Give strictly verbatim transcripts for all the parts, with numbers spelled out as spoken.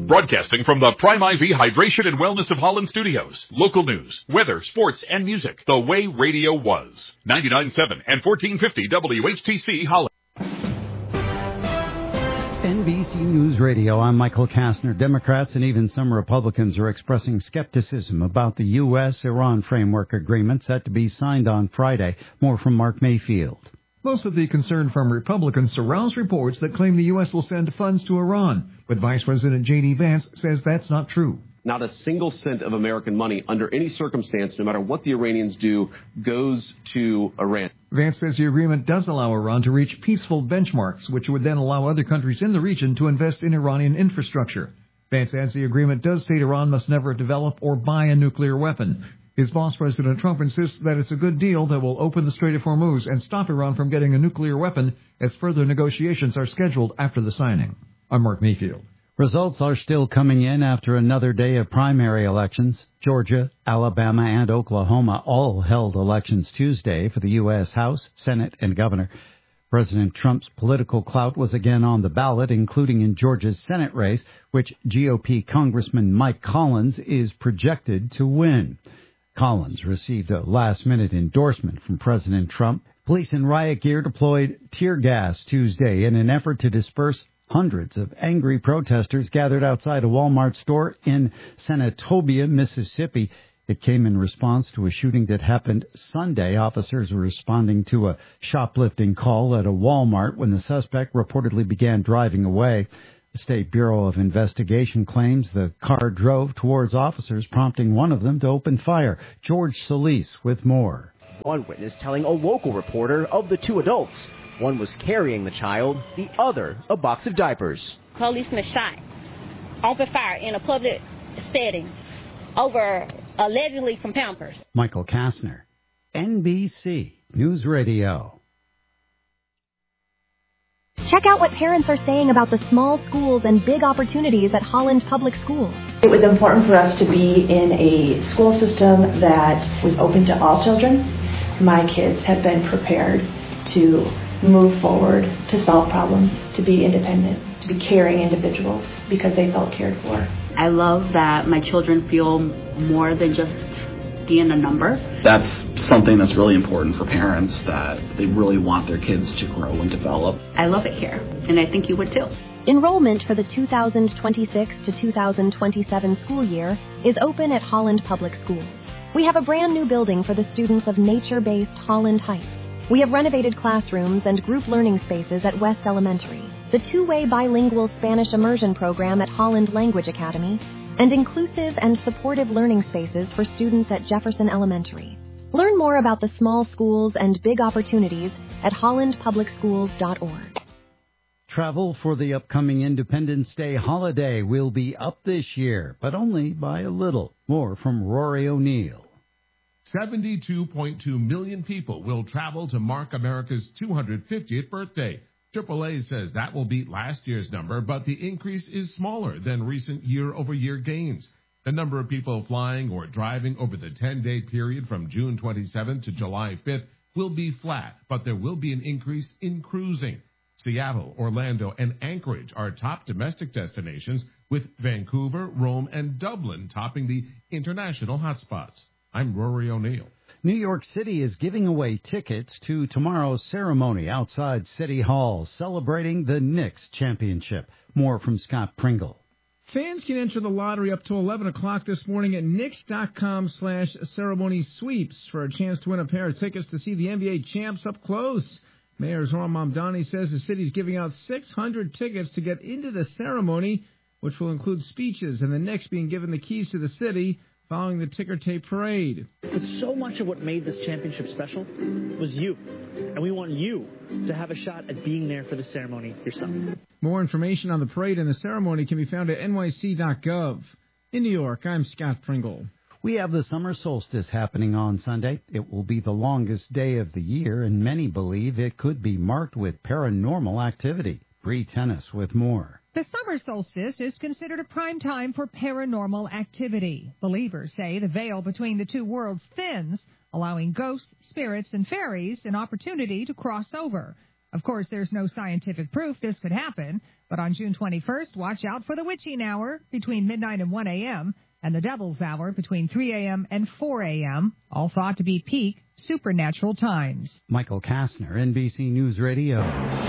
Broadcasting from the Prime I V Hydration and Wellness of Holland studios. Local news, weather, sports, and music. The way radio was. ninety-nine point seven and fourteen fifty W H T C Holland. N B C News Radio, I'm Michael Kastner. Democrats and even some Republicans are expressing skepticism about the U S Iran framework agreement set to be signed on Friday. More from Mark Mayfield. Most of the concern from Republicans surrounds reports that claim the U S will send funds to Iran, but Vice President J D. Vance says that's not true. Not a single cent of American money under any circumstance, no matter what the Iranians do, goes to Iran. Vance says the agreement does allow Iran to reach peaceful benchmarks, which would then allow other countries in the region to invest in Iranian infrastructure. Vance adds the agreement does state Iran must never develop or buy a nuclear weapon. His boss, President Trump, insists that it's a good deal that will open the Strait of Hormuz and stop Iran from getting a nuclear weapon as further negotiations are scheduled after the signing. I'm Mark Mayfield. Results are still coming in after another day of primary elections. Georgia, Alabama, and Oklahoma all held elections Tuesday for the U S House, Senate, and Governor. President Trump's political clout was again on the ballot, including in Georgia's Senate race, which G O P Congressman Mike Collins is projected to win. Collins received a last-minute endorsement from President Trump. Police in riot gear deployed tear gas Tuesday in an effort to disperse hundreds of angry protesters gathered outside a Walmart store in Senatobia, Mississippi. It came in response to a shooting that happened Sunday. Officers were responding to a shoplifting call at a Walmart when the suspect reportedly began driving away. The State Bureau of Investigation claims the car drove towards officers, prompting one of them to open fire. George Solis with more. One witness telling a local reporter of the two adults. One was carrying the child, the other a box of diapers. Policeman shot, open fire in a public setting over allegedly some Pampers. Michael Kastner, N B C News Radio. Check out what parents are saying about the small schools and big opportunities at Holland Public Schools. It was important for us to be in a school system that was open to all children. My kids have been prepared to move forward, to solve problems, to be independent, to be caring individuals because they felt cared for. I love that my children feel more than just being a number. That's something that's really important for parents, that they really want their kids to grow and develop. I love it here, and I think you would too. Enrollment for the two thousand twenty-six to two thousand twenty-seven school year is open at Holland Public Schools. We have a brand new building for the students of nature-based Holland Heights. We have renovated classrooms and group learning spaces at West Elementary, the two-way bilingual Spanish immersion program at Holland Language Academy, and inclusive and supportive learning spaces for students at Jefferson Elementary. Learn more about the small schools and big opportunities at holland public schools dot org. Travel for the upcoming Independence Day holiday will be up this year, but only by a little. More from Rory O'Neill. seventy-two point two million people will travel to mark America's two hundred fiftieth birthday. triple A says that will beat last year's number, but the increase is smaller than recent year-over-year gains. The number of people flying or driving over the ten-day period from June twenty-seventh to July fifth will be flat, but there will be an increase in cruising. Seattle, Orlando, and Anchorage are top domestic destinations, with Vancouver, Rome, and Dublin topping the international hotspots. I'm Rory O'Neill. New York City is giving away tickets to tomorrow's ceremony outside City Hall, celebrating the Knicks championship. More from Scott Pringle. Fans can enter the lottery up to eleven o'clock this morning at Knicks.com slash ceremony sweeps for a chance to win a pair of tickets to see the N B A champs up close. Mayor Zohran Mamdani says the city's giving out six hundred tickets to get into the ceremony, which will include speeches and the Knicks being given the keys to the city following the ticker tape parade. But so much of what made this championship special was you. And we want you to have a shot at being there for the ceremony yourself. More information on the parade and the ceremony can be found at N Y C dot gov. In New York, I'm Scott Pringle. We have the summer solstice happening on Sunday. It will be the longest day of the year, and many believe it could be marked with paranormal activity. Bree Tennis with more. The summer solstice is considered a prime time for paranormal activity. Believers say the veil between the two worlds thins, allowing ghosts, spirits, and fairies an opportunity to cross over. Of course, there's no scientific proof this could happen, but on June twenty-first, watch out for the witching hour between midnight and one a.m. and the devil's hour between three a.m. and four a.m., all thought to be peak supernatural times. Michael Kastner, N B C News Radio.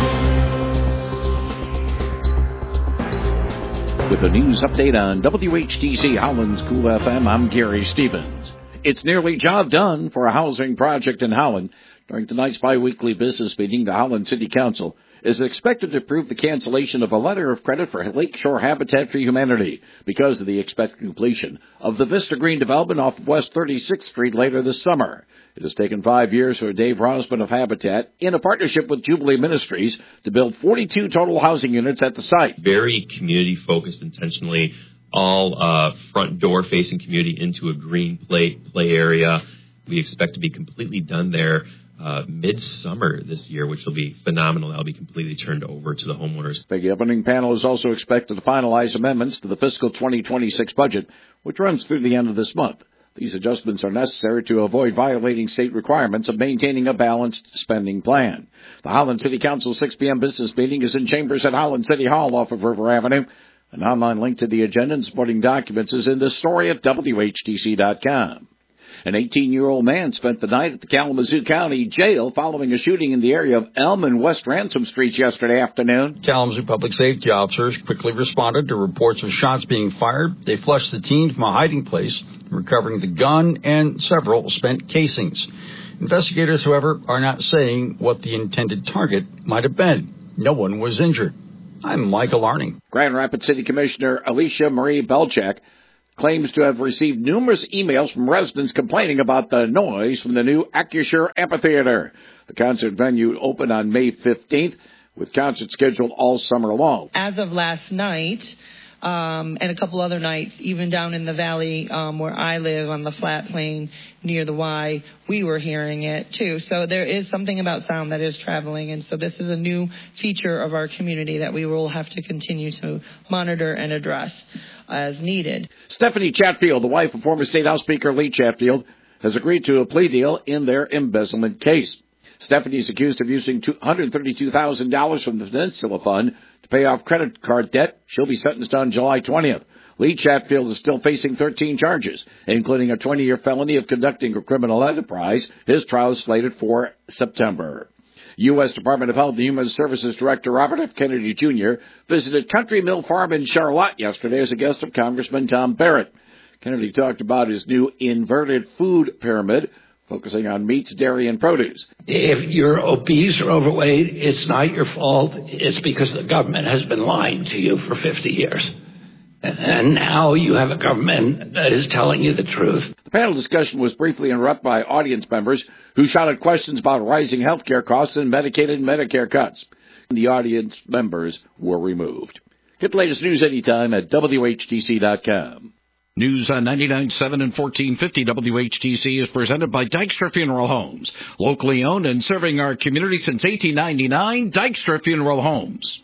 With a news update on W H T C Holland's Cool F M, I'm Gary Stevens. It's nearly job done for a housing project in Holland. During tonight's biweekly business meeting, the Holland City Council is expected to approve the cancellation of a letter of credit for Lakeshore Habitat for Humanity because of the expected completion of the Vista Green development off of West thirty-sixth Street later this summer. It has taken five years for Dave Rosman of Habitat, in a partnership with Jubilee Ministries, to build forty-two total housing units at the site. Very community-focused intentionally, all uh, front door-facing community into a green play, play area. We expect to be completely done there Uh, midsummer this year, which will be phenomenal. That'll be completely turned over to the homeowners. The opening panel is also expected to finalize amendments to the fiscal twenty twenty-six budget, which runs through the end of this month. These adjustments are necessary to avoid violating state requirements of maintaining a balanced spending plan. The Holland City Council six p.m. business meeting is in chambers at Holland City Hall off of River Avenue. An online link to the agenda and supporting documents is in the story at W H T C dot com. An eighteen-year-old man spent the night at the Kalamazoo County Jail following a shooting in the area of Elm and West Ransom Streets yesterday afternoon. Kalamazoo public safety officers quickly responded to reports of shots being fired. They flushed the teen from a hiding place, recovering the gun and several spent casings. Investigators, however, are not saying what the intended target might have been. No one was injured. I'm Michael Arning. Grand Rapids City Commissioner Alicia Marie Belchak claims to have received numerous emails from residents complaining about the noise from the new Acrisure Amphitheater. The concert venue opened on May fifteenth, with concerts scheduled all summer long. As of last night, um, and a couple other nights, even down in the valley um, where I live on the flat plain near the Y, we were hearing it too. So there is something about sound that is traveling, and so this is a new feature of our community that we will have to continue to monitor and address as needed. Stephanie Chatfield, the wife of former State House Speaker Lee Chatfield, has agreed to a plea deal in their embezzlement case. Stephanie is accused of using two hundred thirty-two thousand dollars from the Peninsula Fund to pay off credit card debt. She'll be sentenced on July twentieth. Lee Chatfield is still facing thirteen charges, including a twenty-year felony of conducting a criminal enterprise. His trial is slated for September. U S Department of Health and Human Services Director Robert F. Kennedy Junior visited Country Mill Farm in Charlotte yesterday as a guest of Congressman Tom Barrett. Kennedy talked about his new inverted food pyramid, focusing on meats, dairy, and produce. If you're obese or overweight, it's not your fault. It's because the government has been lying to you for fifty years. And now you have a government that is telling you the truth. The panel discussion was briefly interrupted by audience members who shouted questions about rising health care costs and Medicaid and Medicare cuts. The audience members were removed. Get the latest news anytime at W H T C dot com. News on ninety-nine point seven and fourteen fifty W H T C is presented by Dykstra Funeral Homes. Locally owned and serving our community since eighteen ninety-nine, Dykstra Funeral Homes.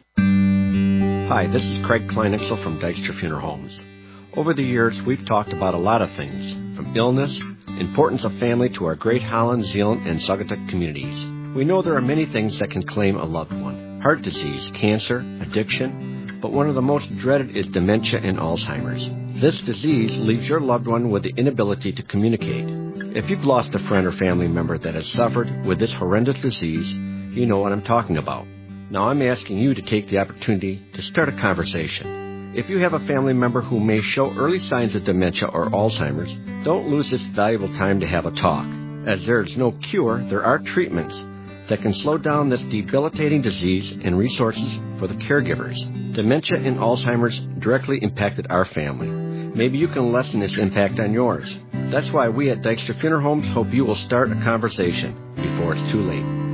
Hi, this is Craig Kleinixel from Dykstra Funeral Homes. Over the years, we've talked about a lot of things, from illness, importance of family to our great Holland, Zeeland, and Saugatuck communities. We know there are many things that can claim a loved one. Heart disease, cancer, addiction, but one of the most dreaded is dementia and Alzheimer's. This disease leaves your loved one with the inability to communicate. If you've lost a friend or family member that has suffered with this horrendous disease, you know what I'm talking about. Now I'm asking you to take the opportunity to start a conversation. If you have a family member who may show early signs of dementia or Alzheimer's, don't lose this valuable time to have a talk. As there is no cure, there are treatments that can slow down this debilitating disease and resources for the caregivers. Dementia and Alzheimer's directly impacted our family. Maybe you can lessen this impact on yours. That's why we at Dykstra Funeral Homes hope you will start a conversation before it's too late.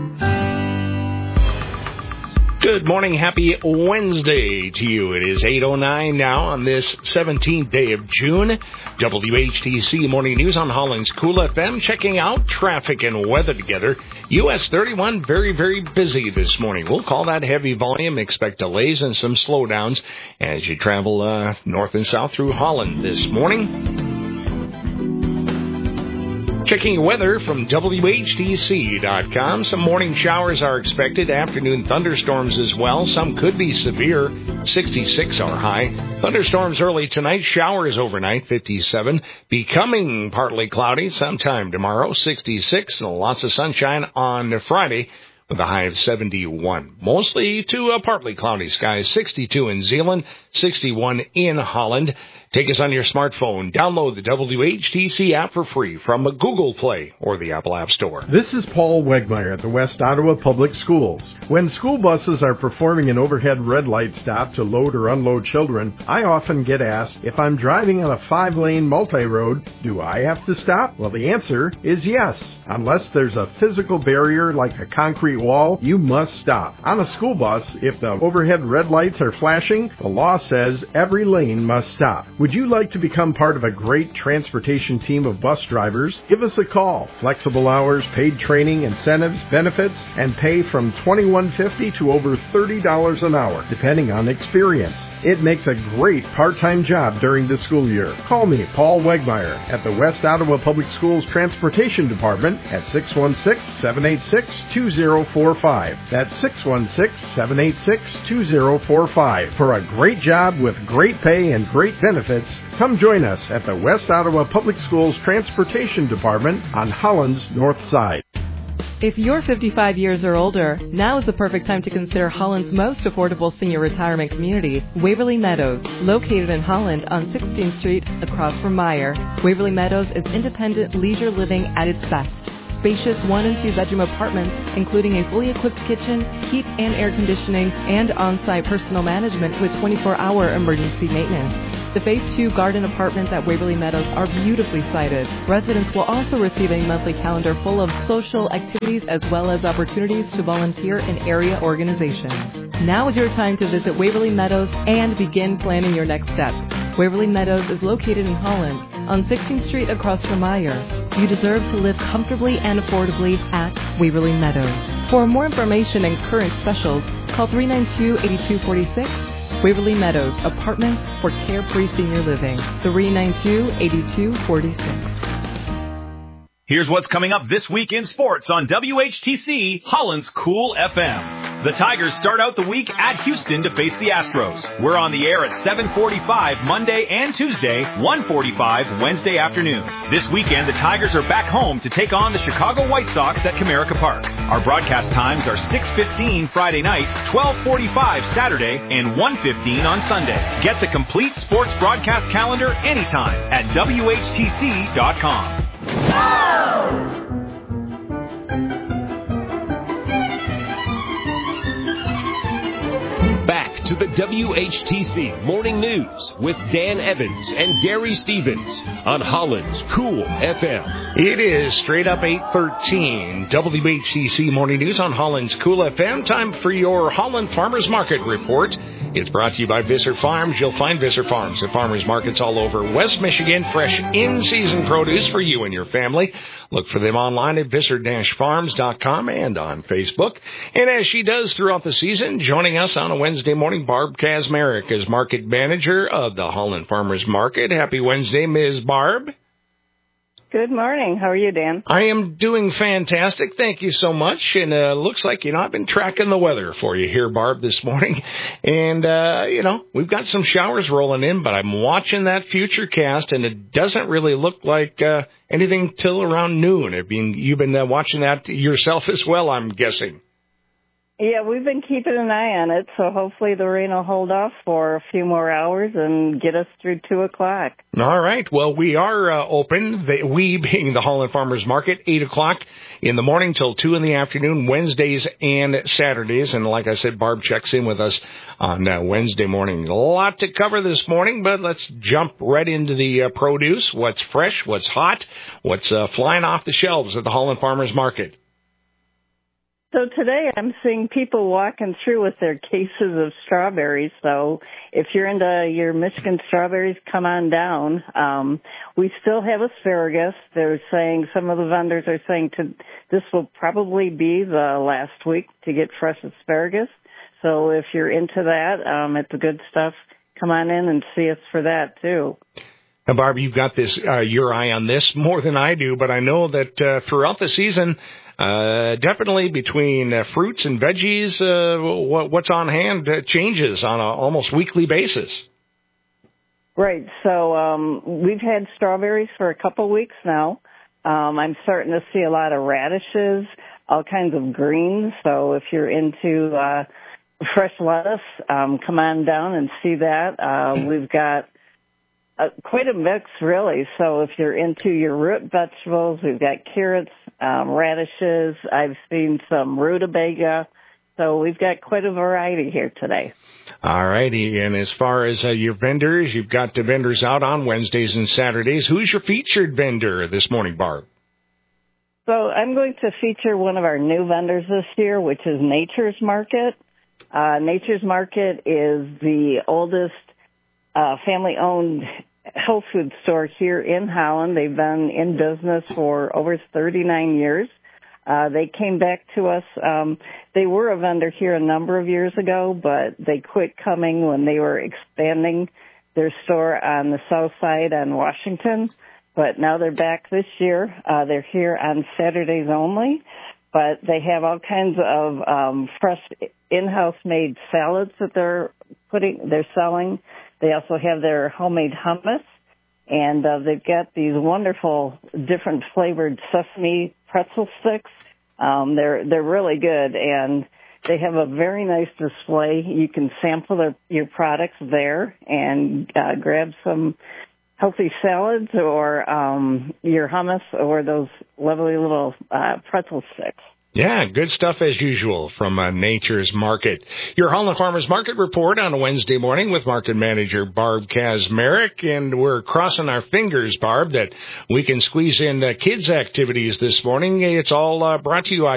Good morning. Happy Wednesday to you. It is eight oh nine now on this seventeenth day of June. W H T C Morning News on Holland's Cool F M. Checking out traffic and weather together. U S thirty-one very, very busy this morning. We'll call that heavy volume. Expect delays and some slowdowns as you travel uh, north and south through Holland this morning. Checking your weather from W H T C dot com. Some morning showers are expected. Afternoon thunderstorms as well. Some could be severe. sixty-six our high. Thunderstorms early tonight. Showers overnight. fifty-seven. Becoming partly cloudy sometime tomorrow. sixty-six. And lots of sunshine on Friday with a high of seventy-one. Mostly to uh, partly cloudy skies. sixty-two in Zeeland. sixty-one in Holland. Take us on your smartphone. Download the W H T C app for free from a Google Play or the Apple App Store. This is Paul Wegmeyer at the West Ottawa Public Schools. When school buses are performing an overhead red light stop to load or unload children, I often get asked, if I'm driving on a five-lane multi-road, do I have to stop? Well, the answer is yes. Unless there's a physical barrier like a concrete wall, you must stop. On a school bus, if the overhead red lights are flashing, the law says every lane must stop. Would you like to become part of a great transportation team of bus drivers? Give us a call. Flexible hours, paid training, incentives, benefits, and pay from twenty-one fifty to over thirty dollars an hour, depending on experience. It makes a great part-time job during the school year. Call me, Paul Wegmeyer, at the West Ottawa Public Schools Transportation Department at six one six, seven eight six, two zero four five. That's six one six, seven eight six, two zero four five. For a great job with great pay and great benefits, come join us at the West Ottawa Public Schools Transportation Department on Holland's North Side. If you're fifty-five years or older, now is the perfect time to consider Holland's most affordable senior retirement community, Waverly Meadows, located in Holland on sixteenth Street across from Meyer. Waverly Meadows is independent leisure living at its best. Spacious one and two bedroom apartments, including a fully equipped kitchen, heat and air conditioning, and on-site personal management with twenty-four hour emergency maintenance. The Phase two garden apartments at Waverly Meadows are beautifully sited. Residents will also receive a monthly calendar full of social activities as well as opportunities to volunteer in area organizations. Now is your time to visit Waverly Meadows and begin planning your next step. Waverly Meadows is located in Holland on sixteenth Street across from Meyer. You deserve to live comfortably and affordably at Waverly Meadows. For more information and current specials, call three nine two, eight two four six. Waverly Meadows, apartments for carefree senior living. three nine two, eight two four six. Here's what's coming up this week in sports on W H T C, Holland's Cool F M. The Tigers start out the week at Houston to face the Astros. We're on the air at seven forty-five Monday and Tuesday, one forty-five Wednesday afternoon. This weekend, the Tigers are back home to take on the Chicago White Sox at Comerica Park. Our broadcast times are six fifteen Friday night, twelve forty-five Saturday, and one fifteen on Sunday. Get the complete sports broadcast calendar anytime at W H T C dot com. Back to the W H T C Morning News with Dan Evans and Gary Stevens on Holland's Cool F M. It is straight up eight thirteen. W H T C Morning News on Holland's Cool F M. Time for your Holland Farmers Market Report. It's brought to you by Visser Farms. You'll find Visser Farms at farmers markets all over West Michigan. Fresh in-season produce for you and your family. Look for them online at visser dash farms dot com and on Facebook. And as she does throughout the season, joining us on a Wednesday morning, Barb Kazmarek is market manager of the Holland Farmers Market. Happy Wednesday, Miz Barb. Good morning. How are you, Dan? I am doing fantastic. Thank you so much. And uh looks like, you know, I've been tracking the weather for you here, Barb, this morning. And, uh, you know, we've got some showers rolling in, but I'm watching that future cast, and it doesn't really look like uh anything till around noon. I mean, you've been uh, watching that yourself as well, I'm guessing. Yeah, we've been keeping an eye on it, so hopefully the rain will hold off for a few more hours and get us through two o'clock. All right. Well, we are uh, open, the, we being the Holland Farmers Market, eight o'clock in the morning till two in the afternoon, Wednesdays and Saturdays. And like I said, Barb checks in with us on uh, Wednesday morning. A lot to cover this morning, but let's jump right into the uh, produce. What's fresh, what's hot, what's uh, flying off the shelves at the Holland Farmers Market. So today I'm seeing people walking through with their cases of strawberries. So if you're into your Michigan strawberries, come on down. Um, we still have asparagus. They're saying, some of the vendors are saying to, this will probably be the last week to get fresh asparagus. So if you're into that, um, it's good stuff. Come on in and see us for that too. Now, Barb, you've got this uh, your eye on this more than I do, but I know that uh, throughout the season, uh, definitely between uh, fruits and veggies, uh, what, what's on hand uh, changes on an almost weekly basis. Right. So um, we've had strawberries for a couple weeks now. Um, I'm starting to see a lot of radishes, all kinds of greens. So if you're into uh, fresh lettuce, um, come on down and see that. Uh, we've got uh, quite a mix, really. So if you're into your root vegetables, we've got carrots, um, radishes. I've seen some rutabaga. So we've got quite a variety here today. All righty. And as far as uh, your vendors, you've got the vendors out on Wednesdays and Saturdays. Who's your featured vendor this morning, Barb? So I'm going to feature one of our new vendors this year, which is Nature's Market. Uh, Nature's Market is the oldest uh, family-owned health food store here in Holland. They've been in business for over thirty-nine years. Uh, they came back to us. Um, they were a vendor here a number of years ago, but they quit coming when they were expanding their store on the south side on Washington. But now they're back this year. Uh, they're here on Saturdays only, but they have all kinds of um, fresh in-house made salads that they're putting, they're selling. They also have their homemade hummus, and uh, they've got these wonderful different flavored sesame pretzel sticks. Um, they're they're really good, and they have a very nice display. You can sample their, your products there and uh, grab some healthy salads or um, your hummus or those lovely little uh, pretzel sticks. Yeah, good stuff as usual from uh, Nature's Market. Your Holland Farmers Market report on a Wednesday morning with Market Manager Barb Kazmarek, and we're crossing our fingers, Barb, that we can squeeze in uh, kids' activities this morning. It's all uh, brought to you, I